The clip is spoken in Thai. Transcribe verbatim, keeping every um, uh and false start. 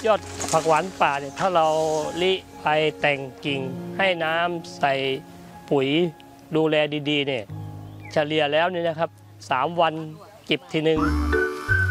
ยอดผักหวานป่าเนี่ยถ้าเราลิไปแต่งกิ่งให้น้ำใส่ปุ๋ยดูแลดีๆเนี่ยเฉลี่ยแล้วเนี่ยนะครับสามวันเก็บทีนึง